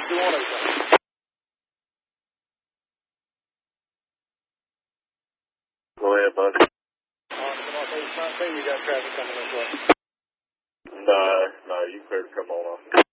Go ahead, buddy. You got traffic coming this way. No, you clear to come on off.